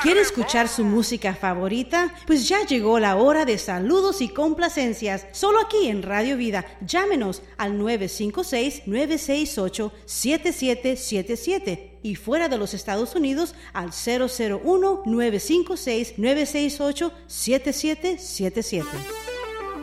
¿Quiere escuchar su música favorita? Pues ya llegó la hora de saludos y complacencias. Solo aquí en Radio Vida. Llámenos al 956-968-7777 y fuera de los Estados Unidos al 001-956-968-7777.